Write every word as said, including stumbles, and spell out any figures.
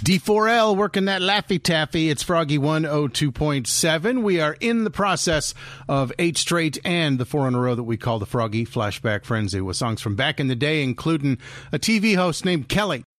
D four L working that Laffy Taffy. It's Froggy one oh two point seven. We are in the process of eight straight and the four in a row that we call the Froggy Flashback Frenzy with songs from back in the day, including a T V host named Kelly